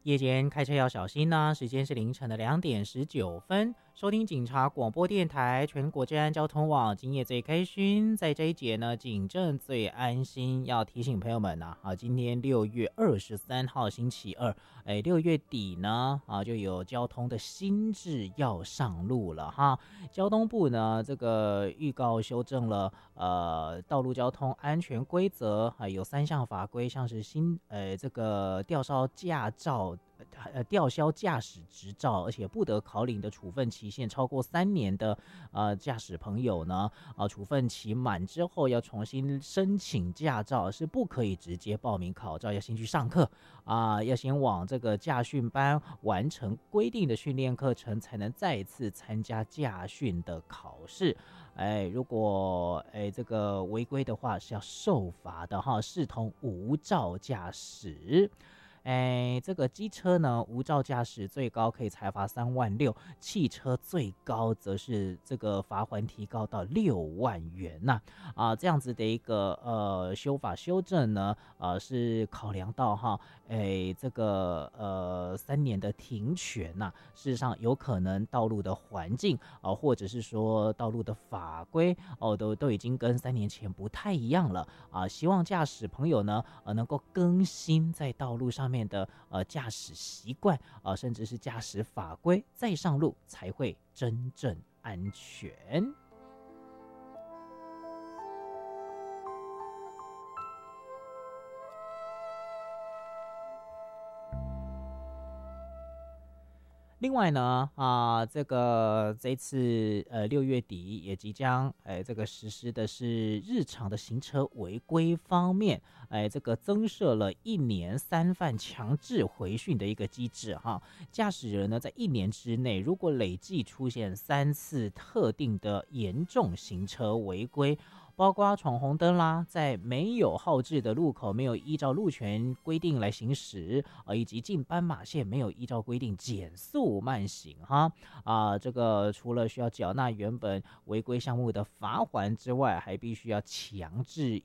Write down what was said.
夜间开车要小心呢，时间是凌晨的2点19分。收听警察广播电台全国治安交通网，今夜最开心。在这一节呢，警政最安心，要提醒朋友们呢，今天6月23号星期二，6月底呢，就有交通的新制要上路了哈。交通部呢，这个预告修正了道路交通安全规则，有3项法规，像是这个吊销驾照。吊销驾驶执照，而且不得考领的处分期限超过3年的驾驶朋友呢，处分期满之后要重新申请驾照，是不可以直接报名考照，要先去上课要先往这个驾训班完成规定的训练课程，才能再次参加驾训的考试。如果这个违规的话是要受罚的哈，视同无照驾驶。这个机车呢，无照驾驶最高可以裁罚3万6，汽车最高则是这个罚款提高到6万元呐。这样子的一个修法修正呢，是考量到哈，这个3年的停权呐，事实上有可能道路的环境或者是说道路的法规都已经跟3年前不太一样了希望驾驶朋友呢能够更新在道路上面的驾驶习惯甚至是驾驶法规，再上路才会真正安全。另外呢，这次6月底也即将这个实施的是日常的行车违规方面，这个增设了1年3犯强制回训的一个机制哈。驾驶人呢在1年之内，如果累计出现3次特定的严重行车违规，包括闯红灯啦，在没有号志的路口没有依照路权规定来行驶以及进斑马线没有依照规定减速慢行哈这个除了需要缴纳原本违规项目的罚锾之外，还必须要强制